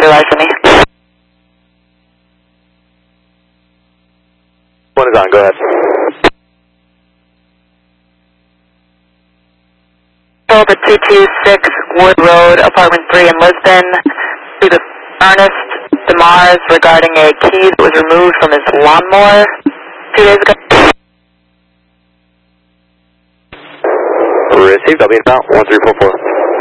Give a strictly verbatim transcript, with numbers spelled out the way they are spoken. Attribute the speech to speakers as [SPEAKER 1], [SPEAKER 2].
[SPEAKER 1] Live for me.
[SPEAKER 2] One is on, go ahead.
[SPEAKER 1] Over two two six Wood Road, apartment three in Lisbon, to the Ernest DeMars regarding a key that was removed from his lawnmower two days ago.
[SPEAKER 2] Received, I'll be in about one three four four.